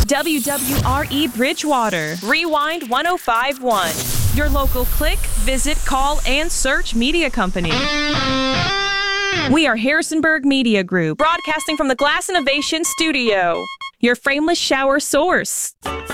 WWRE Bridgewater, Rewind 1051. Your local click, visit, call, and search media company. We are Harrisonburg Media Group, broadcasting from the Glass Innovation Studio, your frameless shower source.